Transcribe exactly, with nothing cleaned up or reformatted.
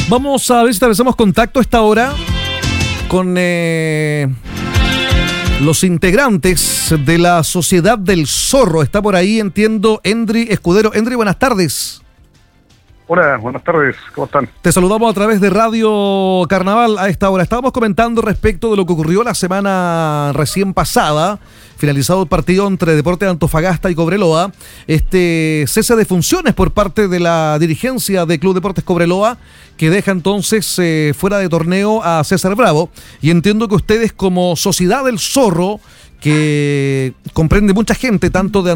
Vamos a ver si establecemos contacto a esta hora con eh, los integrantes de la Sociedad del Zorro. Está por ahí, entiendo, Endry Escudero. Endry, buenas tardes. Hola, buenas tardes, ¿cómo están? Te saludamos a través de Radio Carnaval a esta hora. Estábamos comentando respecto de lo que ocurrió la semana recién pasada, finalizado el partido entre Deportes de Antofagasta y Cobreloa, este cese de funciones por parte de la dirigencia de Club Deportes Cobreloa, que deja entonces eh, fuera de torneo a César Bravo. Y entiendo que ustedes, como Sociedad del Zorro, que comprende mucha gente, tanto de